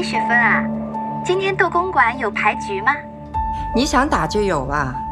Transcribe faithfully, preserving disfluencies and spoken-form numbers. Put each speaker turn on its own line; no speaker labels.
雪芬啊，今天豆公馆有牌局吗？
你想打就有啊。